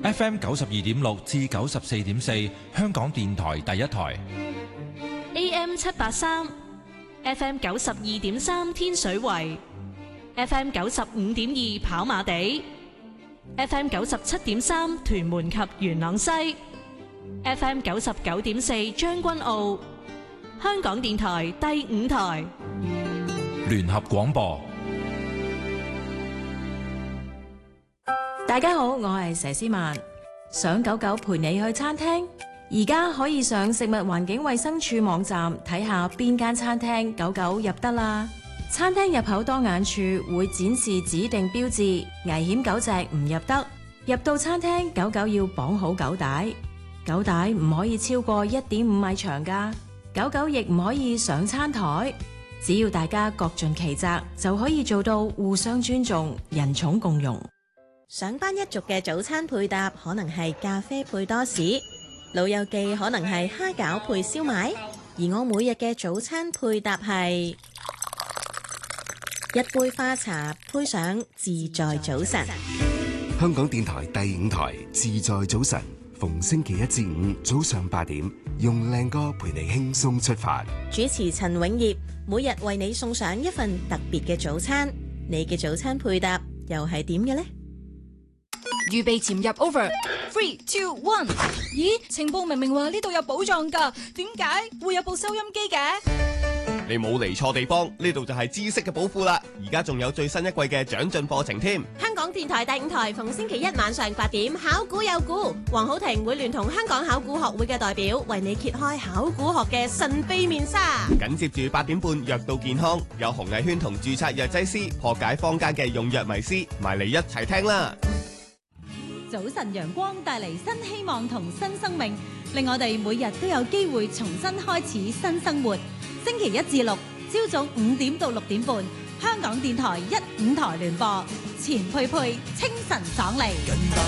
FM 92.6至94.4，香港電台第一台。 AM 783 FM 92.3天水圍 FM 95.2跑馬地 FM 97.3屯門及元朗西 FM 99.4將軍澳，香港電台第五台聯合廣播。 大家好，我係佘詩曼。想狗狗陪你去餐廳，而家可以上食物環境衛生署網站睇下邊間餐廳狗狗入得啦。餐廳入口當眼處會展示指定標誌，危險狗隻唔入得。入到餐廳，狗狗要綁好狗帶，狗帶唔可以超過1.5米長㗎。狗狗亦唔可以上餐台。只要大家各盡其責，就可以做到互相尊重、人寵共融。 上班一族嘅早餐配搭可能係咖啡配多士，老友記可能係蝦餃配燒賣，而我每日嘅早餐配搭係一杯花茶配上自在早晨。 香港電台第五台自在早晨，逢星期一至五早上8點，用靚歌陪你輕鬆出發。 主持陳永業，每日為你送上一份特別嘅早餐。你嘅早餐配搭又係點嘅呢？ 預備潛入 over 3, 2, 1。咦，情報明明話呢度有寶藏㗎，點解會有部收音機嘅？ 你冇嚟錯地方，呢度就係知識嘅寶庫啦！而家仲有最新一季嘅長進課程添。 香港電台第五台逢星期一晚上8點，考古有估，黃浩庭會聯同香港考古學會嘅代表，為你揭開考古學嘅神秘面紗。 緊接住8點半，藥到健康，有洪藝軒同註冊藥劑師破解坊間嘅用藥迷思，埋嚟一齊聽啦！ 早晨陽光帶嚟新希望同新生命，令我哋每日都有機會重新開始新生活。星期一至六朝早5點到6點半，香港電台1、5台聯播，錢佩佩清晨爽利。